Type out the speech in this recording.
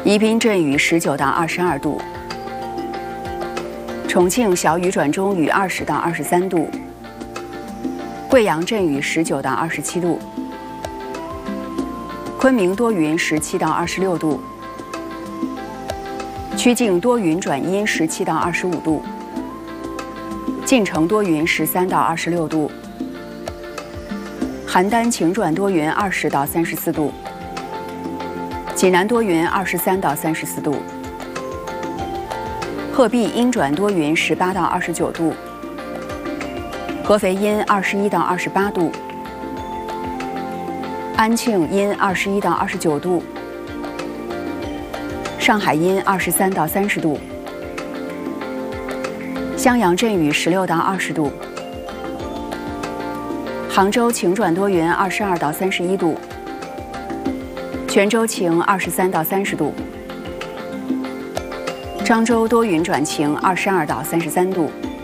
宜宾阵雨19到22度，重庆小雨转中雨20到23度，贵阳阵雨19到27度，昆明多云17到26度，曲靖多云转阴17到25度，晋城多云13到26度，邯郸晴转多云20到34度，济南多云23到34度，鹤壁阴转多云18到29度，合肥阴21到28度，安庆阴21到29度，上海阴23到30度，襄阳阵雨16到20度，杭州晴转多云22到31度，泉州晴23到30度，漳州多云转晴22到33度。